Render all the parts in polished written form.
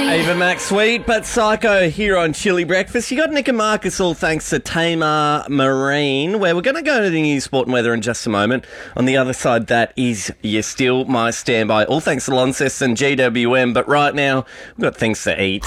Ava Max Sweet, but Psycho here on Chili Breakfast. You got Nick and Marcus, all thanks to Tamar Marine, where we're going to go to the news, sport and weather in just a moment. On the other side, that is You Still My Standby. All thanks to Launceston and GWM, but right now, we've got things to eat.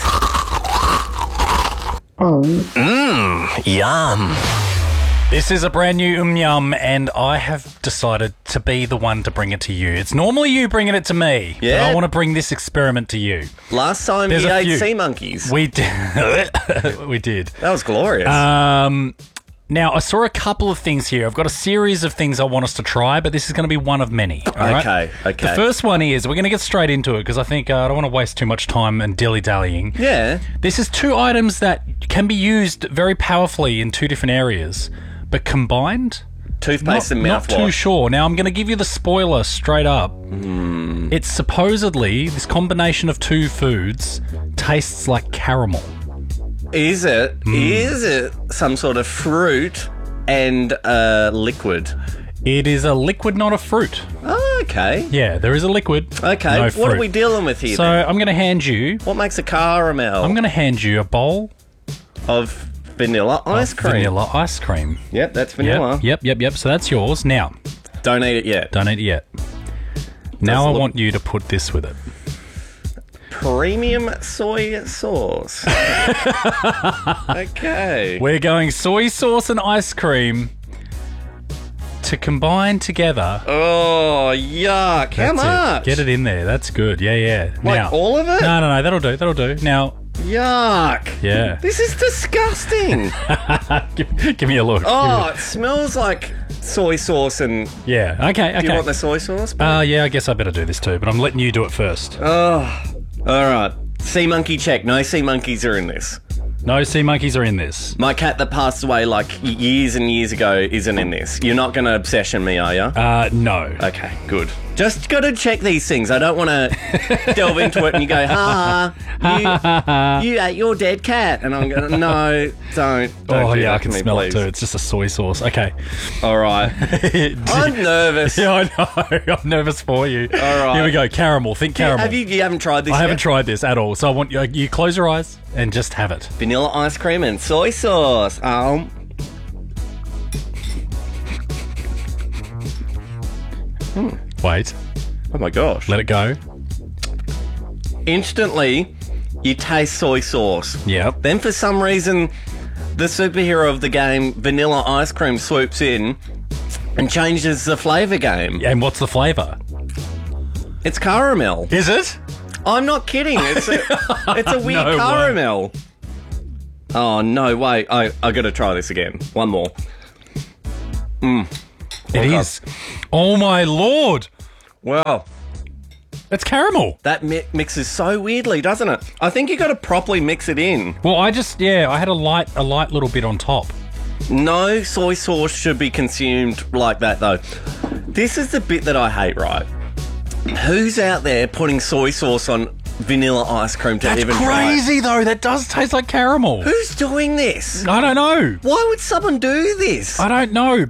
Yum. This is a brand new Yum, and I have decided to be the one to bring it to you. It's normally you bringing it to me, Yeah. but I want to bring this experiment to you. Last time There's you a ate few. sea monkeys. We did. We did. That was glorious. Now, I saw a couple of things here. I've got a series of things I want us to try, but this is going to be one of many. All right? Okay. The first one is, we're going to get straight into it because I think I don't want to waste too much time and dilly-dallying. Yeah. This is two items that can be used very powerfully in two different areas, but combined, Toothpaste and not mouthwash. too sure. Now, I'm going to give you the spoiler straight up. It's supposedly, this combination of two foods tastes like caramel. Is it? Is it some sort of fruit and liquid? It is a liquid, not a fruit. Oh, okay. Yeah, there is a liquid. Okay. No What fruit. are we dealing with here? So then? I'm going to hand you. What makes a caramel? I'm going to hand you a bowl of vanilla ice of cream. vanilla ice cream. Yep, that's vanilla. Yep. So that's yours. Now, Don't eat it yet. don't eat it yet. Now I look- want you to put this with it. Premium soy sauce. Okay. We're going soy sauce and ice cream to combine together. Oh, yuck. How That's much? it. Get it in there. That's good. Yeah. Like now, all of it? No. That'll do. Now, Yuck. yeah. This is disgusting. Give me a look. Oh, it smells like soy sauce and... Yeah. Okay. Do you want the soy sauce? Yeah, I guess I better do this too, but I'm letting you do it first. Oh, all right. Sea monkey check. No sea monkeys are in this. No sea monkeys are in this. My cat that passed away like years and years ago isn't in this. You're not going to obsession me, are you? No. Okay, good. Just got to check these things. I don't want to delve into it and you go, you ate your dead cat. And I'm going, no, don't Oh, do yeah, that I can to me, smell please. it too. It's just a soy sauce. Okay. All right. I'm nervous. Yeah, I know. I'm nervous for you. All right. Here we go. Caramel. Think caramel. You haven't tried this I yet? haven't tried this at all, so I want you close your eyes and just have it. Vanilla ice cream and soy sauce. Wait. Oh my gosh. Let it go. Instantly, you taste soy sauce. Yep. Then for some reason, the superhero of the game, vanilla ice cream, swoops in and changes the flavour game. And what's the flavour? It's caramel. Is it? I'm not kidding. It's a weird No way. caramel. Oh, no, wait. I got to try this again. One more. It is. Oh my lord! Well, It's caramel. that mixes so weirdly, doesn't it? I think you got to properly mix it in. Well, I had a light little bit on top. No soy sauce should be consumed like that, though. This is the bit that I hate, right? Who's out there putting soy sauce on vanilla ice cream to That's even try it? crazy though. That does taste like caramel. Who's doing this? I don't know. Why would someone do this? I don't know.